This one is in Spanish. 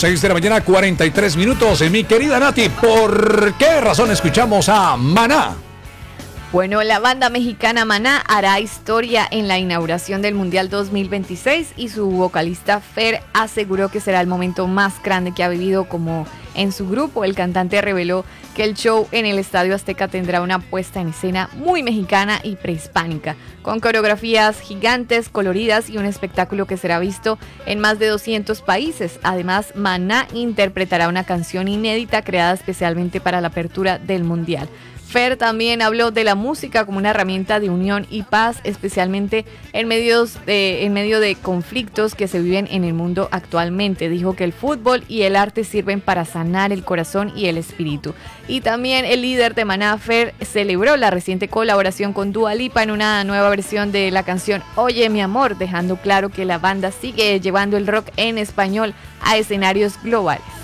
6 de la mañana, 43 minutos. Mi querida Nati, ¿por qué razón escuchamos a Maná? Bueno, la banda mexicana Maná hará historia en la inauguración del Mundial 2026 y su vocalista Fer aseguró que será el momento más grande que ha vivido como en su grupo. El cantante reveló que el show en el Estadio Azteca tendrá una puesta en escena muy mexicana y prehispánica, con coreografías gigantes, coloridas y un espectáculo que será visto en más de 200 países. Además, Maná interpretará una canción inédita creada especialmente para la apertura del Mundial. Fer también habló de la música como una herramienta de unión y paz, especialmente en medio de conflictos que se viven en el mundo actualmente. Dijo que el fútbol y el arte sirven para sanar el corazón y el espíritu. Y también el líder de Maná, Fer, celebró la reciente colaboración con Dua Lipa en una nueva versión de la canción Oye mi amor, dejando claro que la banda sigue llevando el rock en español a escenarios globales.